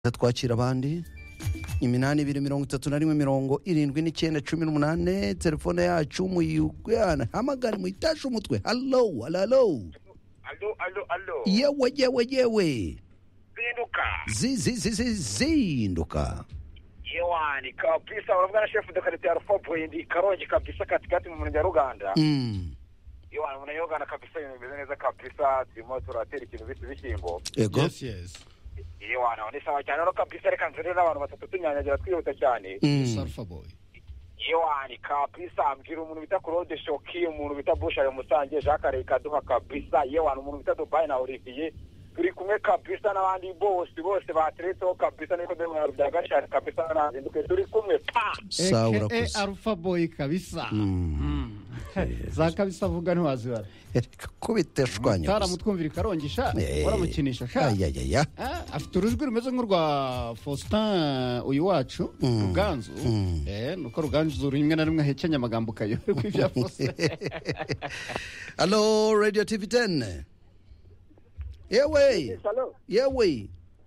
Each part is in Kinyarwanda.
twakira abandi 8231 telefone yacu muyugana hamagara muyitasha umutwe. Hello. Allo. Yewe zinduka Yewani kabisa urabwana chef de quartier Alpha Point Karongi kabisa katikati mu murenge wa Ruganda. Yewani munayogana kabisa ibintu neza kabisa turimo turatera ikintu bishyimbo. Yes. Yewani ni sawa cyane no kabisa reka nzere n'abantu batatu tunyanyagira twihuta cyane. Alpha Boy. Yewani kabisa ambwira umuntu bita Claude Shoki, umuntu bita Busha yo Musange Jacques Reka duha kabisa. Yewani umuntu bita Dubai na Olivier turi kumwe kabisa n'abandi bose bateretseho kabisa niko ndemara byagashaka kabisa nazinduke turi kumwe pa sawa Alpha Boy kabisa. Za kabisa vuga ntiwazibara ko biteshwanya taramutwumvira Karongisha waramukinisha sha afite urujwi rumeze nk'urwa Faustin uyu wacu Ruganzu nuko Ruganzu rimwe na rimwe hekenya amagambo kayo kw'ivya Faustin. Hello Radio TV 10. Yewe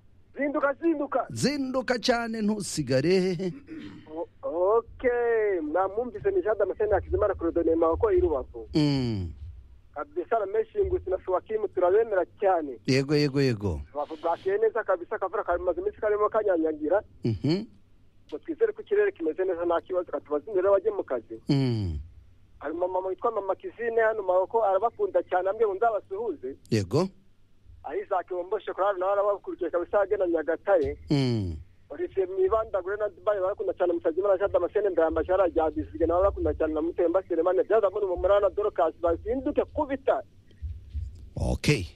zinduka cyane ntusigare. Okay namumvise nishada masena akizimana kurodone mako irubavu kabisa rameshingusi na Swakimu turabemera cyane. Yego bavuga neza kabisa kavura kamaze imisi karimo kanyanyagira ngo twizere ko kirere kimeze neza nta kibazo katubazindira baje mu kazi. Ari mama witwa mama Kizine hano mako arabakunda cyane ambye ngo ndabasuhuze. Yego Isaac Womboshe kurara nawe arabakurikiye kabisa agena Nyagatare. Orise mwibandagure na Dubai barakunda cyane musajimana shada masene ndamba shara jabisige nawe barakunda cyane na Mutemba Selemane byaza muri mu murana Dorcas bazinduke kubita. Okay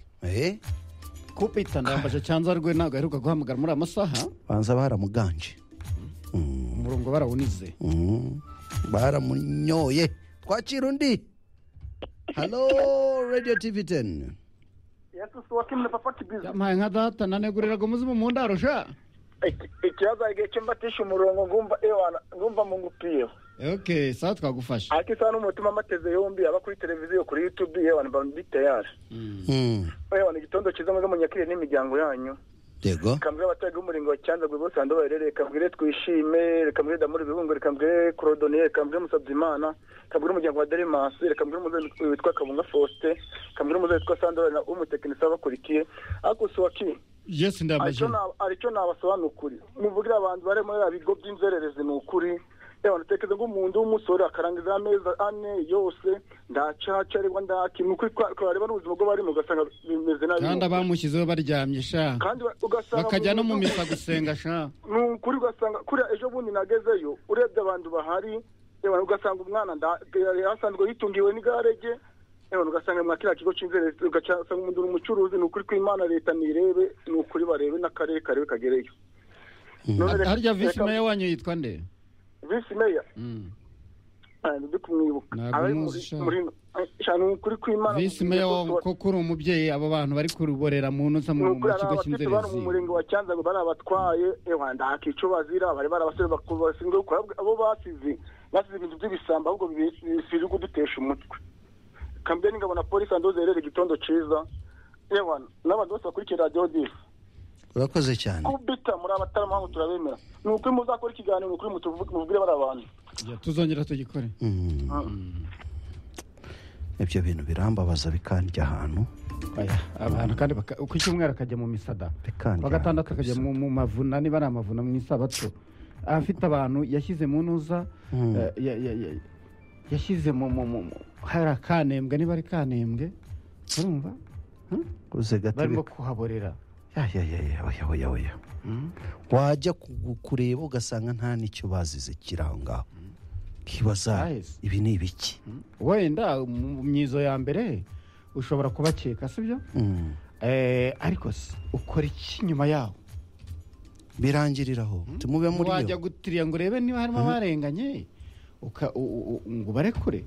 kupita ndambaje cyanza rwe nago aheruka guhamagara muri amasaha banza baramuganje umurongo barawunize baramunyoye. Twakira undi. Hello Radio TV 10. Yesu Swakimu na papa kibiza yamaye nka data nanegurira go muzimu mu ndaro sha ikibazo igihe cy'imbatisha umurongo ngumva mu ngupiyo. Okay sawa twagufasha akisa n'umutima amateze yombi aba kuri televiziyo kuri YouTube yewe bambite yari yewe igitondo kiza mu nyakire n'imiryango yanyu. Yego kambwe abatega umuringo cyanza gwe bose ando barere kambwe twishime kambwe damuri bihungo kambwe Crodonier kambwe Musabyimana kambwe umuryango wa Delimas kambwe umuze witwa Kabunga Faustin kambwe umuze witwa Sandra na umutekinisi abakurikiye akusuwaki. Yes ndambaje aricyo nabasobanukuri muvugira abantu bare muri abigo by'inzererezi n'ukuri yewe natekeze ngo umuntu w'umusore akarangiza ameza ane yose ndacaca ariko ndakimukuri kwareba n'ubuzima bwo bari mu gasanga bimeze nabi kandi abamushyizeho baryamye sha kandi ugasanga bakajya no mu misa gusenga sha n'ukuri ugasanga kuri ejo bundi nagezeyo urebye abantu bahari yewe ugasanga umwana yasanzwe yitungiwe n'igarege yewe ugasanga mwakira kigo cy'inzererezi ugasanga umuntu umucuruzi n'ukuri kw'Imana leta nirebe n'ukuri barebe n'akarere karebe kagereyo. Harya vice mayor wanyu yitwa nde? Vice mayor ndi kumwibuka muri shanu kuri kw'Imana. Vice mayor ko kuri umubyeyi abo bantu bari kuruborera mu ntuza mu kigo cy'inzererezi mu muringo wa Cyanza bari abatwaye ndakico bazira bari barabasore bakubasingo abo basize ibintu by'ibisamba ahubwo bisize kudutesha umutwe. Kambye ngabona police andoze rero igitondo ciza yewe n'abandi bose bakurikira radio dis urakoze cyane kubita muri abatarama aho turabemera nuko muzakora ikiganiro kuri muvugire bari abantu tuzongera tugikore. Ibyo bintu birambabaza bikandya ahantu abantu kandi uko icyumweru akajya mu misada bagatandatu akajya mu mavuna niba ari amavuna mu isabato afite abantu yashyize mu ntuza yashyize mu hari akanembwe niba ari kanembwe urumva barimo kuhaborera wajya kureba ugasanga nta n'icyo bazize kiraho kibaza ibi ni ibiki. Wenda mu myizo ya mbere ushobora kubakeka sibyo ariko ukora iki nyuma yaho birangiriraho tumube muri yo wajya gutiriya ngo urebe niba harimo abarenganye ngo barekure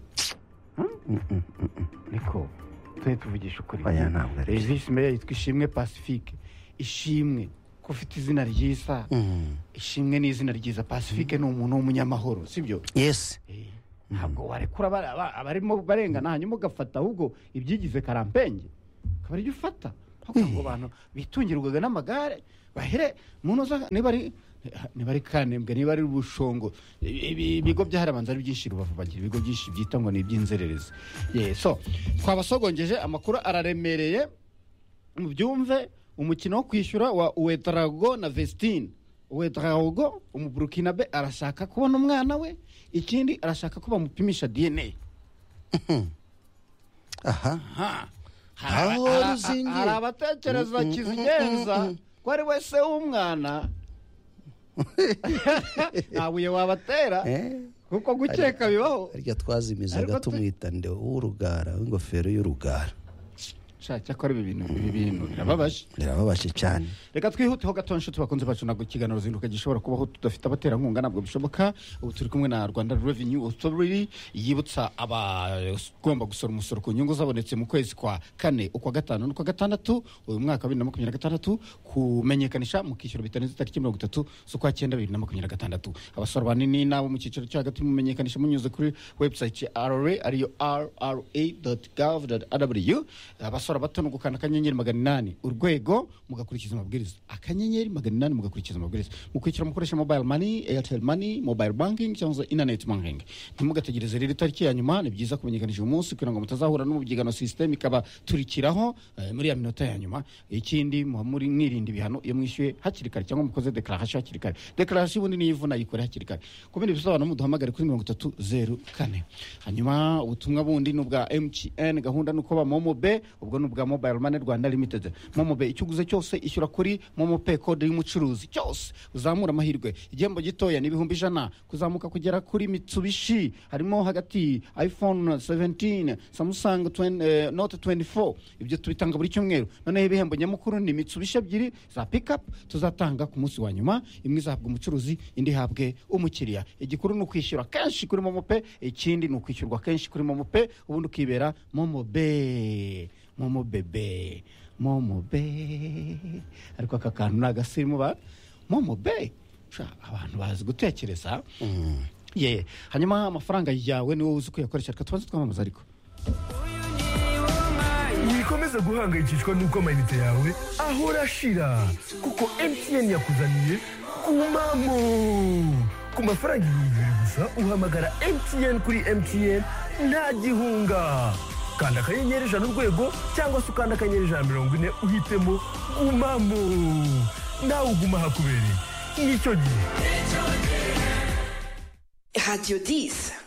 niko tuvugisha ukuri. Vice mayor yitwa Ishimwe Pacifique ishimwe ko ufite izina ryiza ishimwe n'izina ryiza Pacifique ni umuntu w'umunyamahoro sibyo. Yes ntabwo warekura abarimo barengana hanyuma ugafata ahubwo ibyigize karampenge akaba ari ufata avuga ngo abantu bitungirwaga n'amagare bahere munoza niba ari Kanembwe niba ari Bushongo ibigo byaharabanza ari byinshi Rubavu bagira ibigo byinshi byita ngo ni iby'inzererezi so twabasogongeje amakuru araremereye mu byumve umukino wo kwishyura wa Ouedraogo na Vestine. Ouedraogo umuburukinabe arashaka kubona umwana we, ikindi arashaka ko bamupimisha DNA. Hari abatekereza Kizigenza ko ari wese w'umwana ntabuye wabatera kuko gukeka bibaho. Arya twazimizaga tumwita nde w'urugara w'ingofero y'urugara. Cyakora ibi bintu birababaje cyane. Reka twihuteho gato nshuti bakunze bacu nabwo ikiganiro zinduka gishobora kubaho tudafite abaterankunga nabwo bishoboka. Ubu turi kumwe na Rwanda Revenue Authority yibutsa abagomba gusora umusoro ku nyungu zabonetse mu kwezi kwa 4 ukwa 5 n'ukwa 6 uyu mwaka 2026 kumenyekanisha mu kishyuro bitarenze tariki 30 z'ukwa 9 2026. Abasora banini nabo mu cyiciro cyo hagati mumenyekanisha munyuze kuri website RRA ariyo rra.gov.rw. Abasora bato n'ugukana akanyenyeri 800 urwego mugakurikiza amabwiriza akanyenyeri 800 mugakurikiza amabwiriza mukwikira mukoresha mobile money, Airtel money, mobile banking cyangwa internet banking. Ntimugategereze rero itariki ya nyuma, ni byiza kumenyekanisha umunsi kugira ngo mutazahura n'umubyigano system ikaba turikiraho muri ya minota ya nyuma. Ikindi muri mwirinde ibihano iyo mwishyuye hakiri kare cyangwa mukoze declaration hakiri kare. Declaration ubundi niyivuna yikore hakiri kare. Kubindi bisobanuro muduhamagare kuri 3304. Hanyuma ubutumwa bundi n'ubwa MTN gahunda nuko ba Momo Be ubwo n'ubwa Mobile Money Rwanda Limited. Momo Be icyuguze cyose ishyura kuri Momo Pay code y'umucuruzi cyose uzamura amahirwe. Igihembo gitoya ni 100 kuzamuka kugera kuri Mitsubishi harimo hagati iPhone 17, Samsung Note 24. Ibyo tubitanga buri cyumweru. None ibihembo nyamukuru ni Mitsubishi 2 za pickup tuzatanga ku munsi wa nyuma, imwe izahabwa umucuruzi indi habwe umukiriya. Igikuru ni ukwishyura kenshi kuri Momo Pay, ikindi ni ukwishyurwa kenshi kuri Momo Pay ubundi ukibera Momo Be. Momo Bebe Momo Be ariko akakantu nagasirimu ba Momo Be abantu bazi gutekereza. Hanyuma amafaranga yawe ni wowe uzi kuyakoresha. Reka tubanze twamamaza ariko wikomeza guhangayikishwa n'uko amayinite yawe ahora ashira kuko MTN yakuzaniye Kumamo. Ku mafaranga 2,000 gusa uhamagara MTN kuri MTN nta gihunga. Kanda akanyenyeri 100 urwego cyangwa se ukanda akanyenyeri 140 uhitemo Kumamo. Nawe uguma hakubereye nicyo gihe. Radio 10